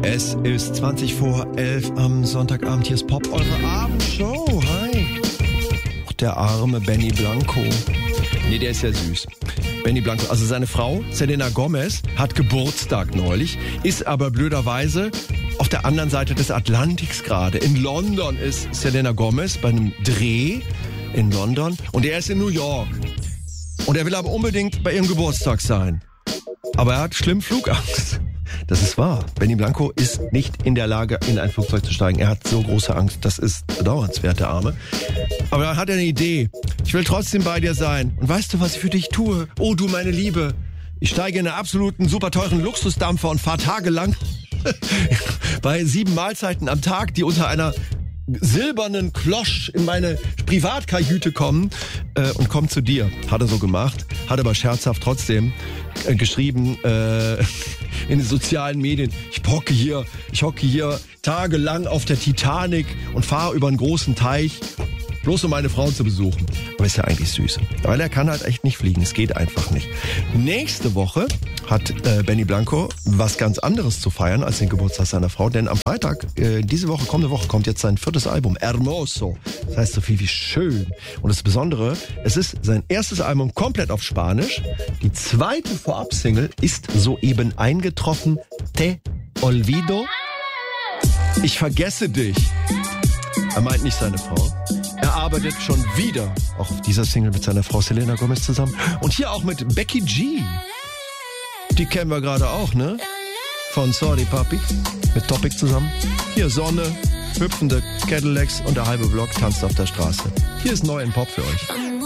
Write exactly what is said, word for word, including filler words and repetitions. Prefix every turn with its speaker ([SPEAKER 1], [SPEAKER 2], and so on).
[SPEAKER 1] Es ist zwanzig vor elf am Sonntagabend. Hier ist Pop, eure Abendshow. Hi. Ach, der arme Benny Blanco. Nee, der ist ja süß. Benny Blanco, also seine Frau, Selena Gomez, hat Geburtstag neulich, ist aber blöderweise auf der anderen Seite des Atlantiks gerade. In London ist Selena Gomez bei einem Dreh in London und er ist in New York. Und er will aber unbedingt bei ihrem Geburtstag sein. Aber er hat schlimm Flugangst. Das ist wahr. Benny Blanco ist nicht in der Lage, in ein Flugzeug zu steigen. Er hat so große Angst. Das ist bedauernswert, der Arme. Aber dann hat er eine Idee. Ich will trotzdem bei dir sein. Und weißt du, was ich für dich tue? Oh, du meine Liebe. Ich steige in einen absoluten, super teuren Luxusdampfer und fahre tagelang bei sieben Mahlzeiten am Tag, die unter einer silbernen Klosch in meine Privatkajüte kommen äh, und kommen zu dir. Hat er so gemacht, hat aber scherzhaft trotzdem äh, geschrieben äh, in den sozialen Medien. Ich hocke hier, ich hocke hier tagelang auf der Titanic und fahre über einen großen Teich, bloß um meine Frau zu besuchen. Aber ist ja eigentlich süß, weil er kann halt echt nicht fliegen. Es geht einfach nicht. Nächste Woche hat äh, Benny Blanco was ganz anderes zu feiern als den Geburtstag seiner Frau, denn am Freitag, äh, diese Woche, kommende Woche, kommt jetzt sein viertes Album, Hermoso. Das heißt so viel wie schön. Und das Besondere, es ist sein erstes Album komplett auf Spanisch. Die zweite Vorab-Single ist soeben eingetroffen, Te Olvido. Ich vergesse dich. Er meint nicht seine Frau. Er arbeitet schon wieder, auch auf dieser Single mit seiner Frau Selena Gomez zusammen. Und hier auch mit Becky G. Die kennen wir gerade auch, ne? Von Sorry Papi. Mit Topic zusammen. Hier Sonne, hüpfende Cadillacs und der halbe Block tanzt auf der Straße. Hier ist neu in Pop für euch.